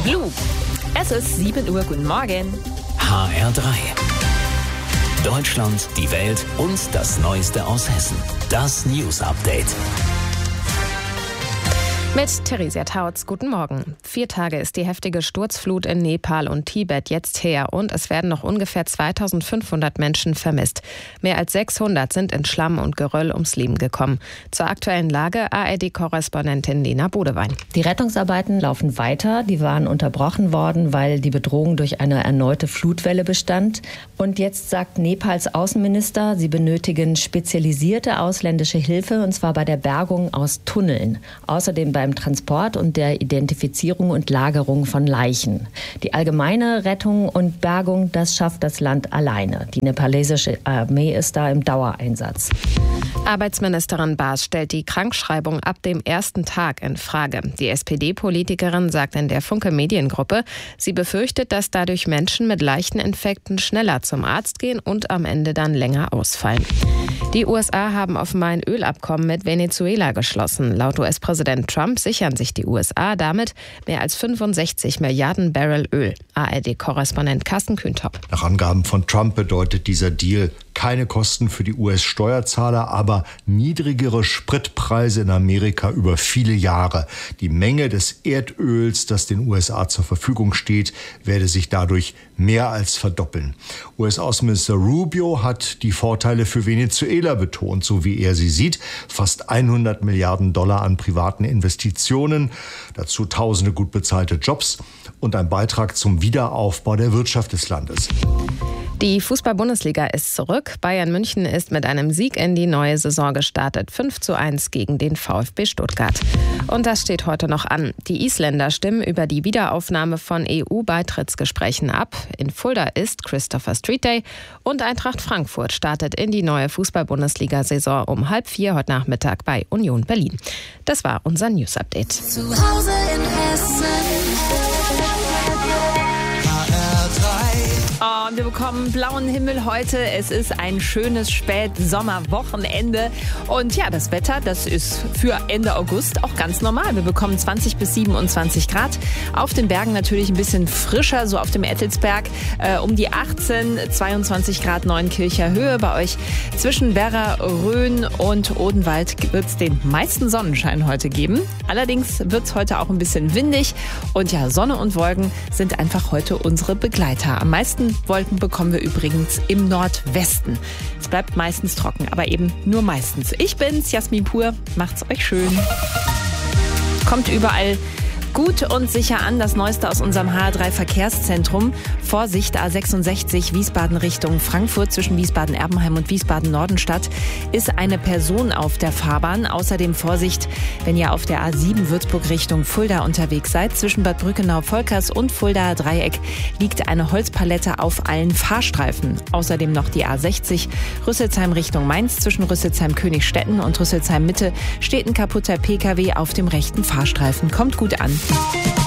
Blue. Es ist 7 Uhr. Guten Morgen. HR3. Deutschland, die Welt und das Neueste aus Hessen. Das News Update. Mit Theresia Tautz, guten Morgen. 4 Tage ist die heftige Sturzflut in Nepal und Tibet jetzt her und es werden noch ungefähr 2500 Menschen vermisst. Mehr als 600 sind in Schlamm und Geröll ums Leben gekommen. Zur aktuellen Lage ARD-Korrespondentin Lena Bodewein. Die Rettungsarbeiten laufen weiter. Die waren unterbrochen worden, weil die Bedrohung durch eine erneute Flutwelle bestand. Und jetzt sagt Nepals Außenminister, sie benötigen spezialisierte ausländische Hilfe, und zwar bei der Bergung aus Tunneln. Außerdem beim Transport und der Identifizierung und Lagerung von Leichen. Die allgemeine Rettung und Bergung, das schafft das Land alleine. Die nepalesische Armee ist da im Dauereinsatz. Arbeitsministerin Baas stellt die Krankschreibung ab dem ersten Tag in Frage. Die SPD-Politikerin sagt in der Funke Mediengruppe, sie befürchtet, dass dadurch Menschen mit leichten Infekten schneller zum Arzt gehen und am Ende dann länger ausfallen. Die USA haben offenbar ein Ölabkommen mit Venezuela geschlossen. Laut US-Präsident Trump sichern sich die USA damit mehr als 65 Milliarden Barrel Öl. ARD-Korrespondent Carsten Kühntop. Nach Angaben von Trump bedeutet dieser Deal keine Kosten für die US-Steuerzahler, aber niedrigere Spritpreise in Amerika über viele Jahre. Die Menge des Erdöls, das den USA zur Verfügung steht, werde sich dadurch mehr als verdoppeln. US-Außenminister Rubio hat die Vorteile für Venezuela betont, so wie er sie sieht. Fast 100 Milliarden Dollar an privaten Investitionen, dazu tausende gut bezahlte Jobs und ein Beitrag zum Wiederaufbau der Wirtschaft des Landes. Die Fußball-Bundesliga ist zurück. Bayern München ist mit einem Sieg in die neue Saison gestartet. 5:1 gegen den VfB Stuttgart. Und das steht heute noch an. Die Isländer stimmen über die Wiederaufnahme von EU-Beitrittsgesprächen ab. In Fulda ist Christopher Street Day und Eintracht Frankfurt startet in die neue Fußball-Bundesliga-Saison um 3:30 heute Nachmittag bei Union Berlin. Das war unser News-Update. Zu Hause in Hessen. Oh, wir bekommen blauen Himmel heute. Es ist ein schönes Spätsommerwochenende. Und ja, das Wetter, das ist für Ende August auch ganz normal. Wir bekommen 20 bis 27 Grad. Auf den Bergen natürlich ein bisschen frischer, so auf dem Ettelsberg um die 18, 22 Grad Neunkircher Höhe. Bei euch zwischen Werra, Rhön und Odenwald wird es den meisten Sonnenschein heute geben. Allerdings wird es heute auch ein bisschen windig. Und ja, Sonne und Wolken sind einfach heute unsere Begleiter. Am meisten Wolken bekommen wir übrigens im Nordwesten. Es bleibt meistens trocken, aber eben nur meistens. Ich bin's, Jasmin Pur. Macht's euch schön. Kommt überall gut und sicher an, das Neueste aus unserem HR3-Verkehrszentrum. Vorsicht, A66 Wiesbaden Richtung Frankfurt zwischen Wiesbaden-Erbenheim und Wiesbaden-Nordenstadt ist eine Person auf der Fahrbahn. Außerdem Vorsicht, wenn ihr auf der A7 Würzburg Richtung Fulda unterwegs seid. Zwischen Bad Brückenau-Volkers und Fuldaer Dreieck liegt eine Holzpalette auf allen Fahrstreifen. Außerdem noch die A60 Rüsselsheim Richtung Mainz. Zwischen Rüsselsheim-Königstetten und Rüsselsheim-Mitte steht ein kaputter PKW auf dem rechten Fahrstreifen. Kommt gut an.